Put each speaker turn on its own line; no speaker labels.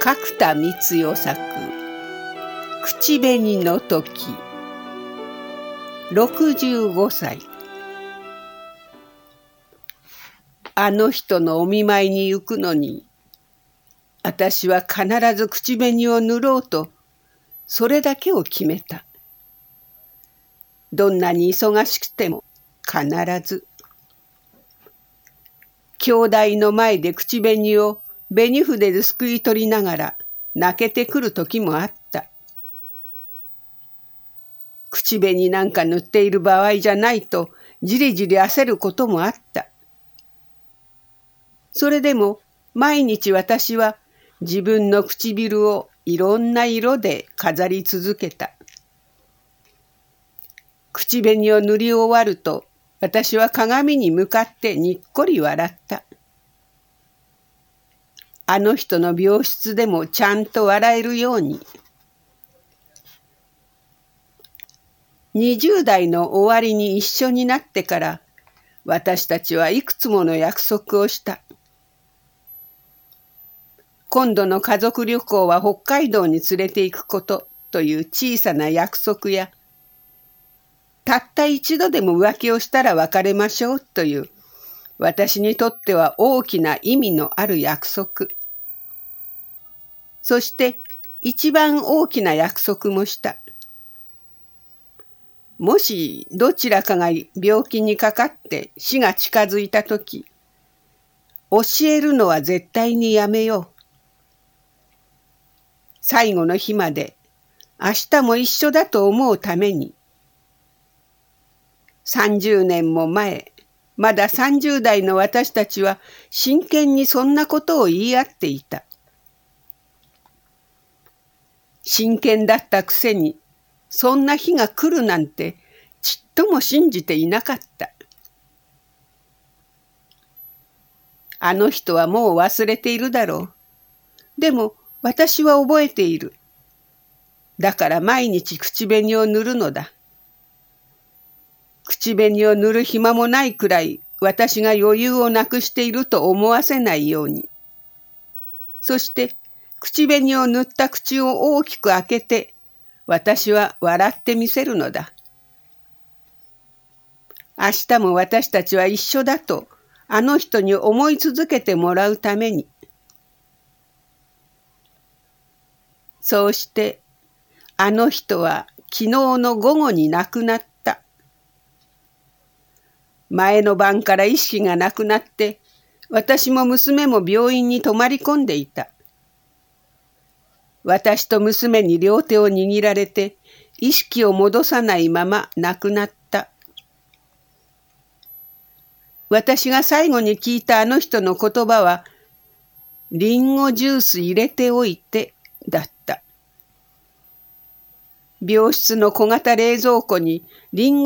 角田光代作口紅の時65歳。あの人のお見舞いに行くのに、私は必ず口紅を塗ろうと、それだけを決めた。どんなに忙しくても必ず。兄弟の前で口紅を紅筆ですくい取りながら泣けてくる時もあった。口紅なんか塗っている場合じゃないとじりじり焦ることもあった。それでも毎日私は自分の唇をいろんな色で飾り続けた。口紅を塗り終わると私は鏡に向かってにっこり笑った。あの人の病室でもちゃんと笑えるように。20代の終わりに一緒になってから私たちはいくつもの約束をした。今度の家族旅行は北海道に連れて行くことという小さな約束や、たった一度でも浮気をしたら別れましょうという私にとっては大きな意味のある約束。そして一番大きな約束もした。もしどちらかが病気にかかって死が近づいたとき、教えるのは絶対にやめよう。最後の日まで明日も一緒だと思うために。30年も前、まだ30代の私たちは真剣にそんなことを言い合っていた。真剣だったくせに、そんな日が来るなんてちっとも信じていなかった。あの人はもう忘れているだろう。でも私は覚えている。だから毎日口紅を塗るのだ。口紅を塗る暇もないくらい私が余裕をなくしていると思わせないように。そして口紅を塗った口を大きく開けて私は笑ってみせるのだ。明日も私たちは一緒だとあの人に思い続けてもらうために。そうしてあの人は昨日の午後に亡くなった。前の晩から意識がなくなって、私も娘も病院に泊まり込んでいた。私と娘に両手を握られて、意識を戻さないまま亡くなった。私が最後に聞いたあの人の言葉は、リンゴジュース入れておいて、だった。病室の小型冷蔵庫にリンゴ